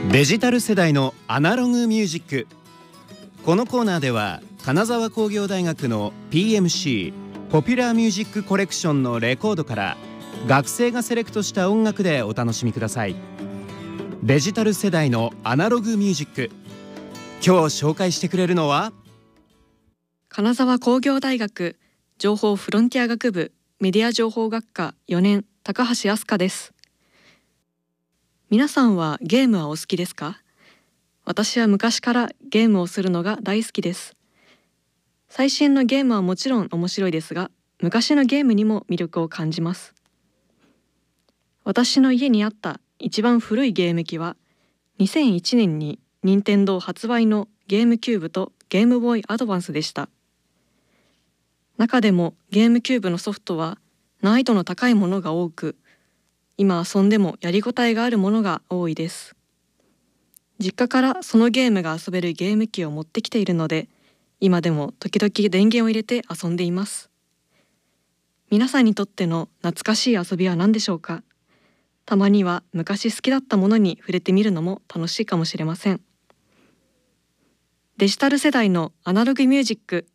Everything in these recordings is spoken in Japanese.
デジタル世代のアナログミュージック。このコーナーでは金沢工業大学の PMC ポピュラーミュージックコレクションのレコードから学生がセレクトした音楽でお楽しみください。デジタル世代のアナログミュージック、今日紹介してくれるのは金沢工業大学情報フロンティア学部メディア情報学科4年高橋飛鳥です。皆さんはゲームはお好きですか？私は昔からゲームをするのが大好きです。最新のゲームはもちろん面白いですが、昔のゲームにも魅力を感じます。私の家にあった一番古いゲーム機は2001年に任天堂発売のゲームキューブとゲームボーイアドバンスでした。中でもゲームキューブのソフトは難易度の高いものが多く、今遊んでもやりごたえがあるものが多いです。実家からそのゲームが遊べるゲーム機を持ってきているので、今でも時々電源を入れて遊んでいます。皆さんにとっての懐かしい遊びは何でしょうか？たまには昔好きだったものに触れてみるのも楽しいかもしれません。デジタル世代のアナログミュージック。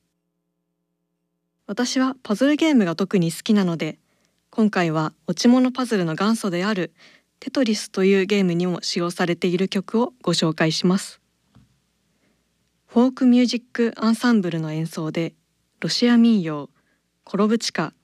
私はパズルゲームが特に好きなので、今回は落ち物パズルの元祖であるテトリスというゲームにも使用されている曲をご紹介します。フォークミュージックアンサンブルの演奏でロシア民謡コロブチカ